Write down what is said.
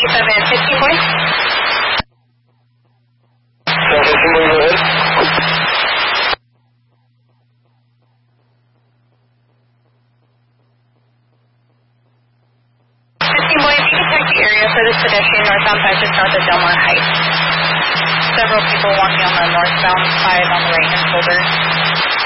3715 boy. 715 boy, go ahead. 15 boy, if you can check the area for this pedestrian northbound side just north of Delmar Heights. Several people walking on the northbound side on the right-hand shoulder.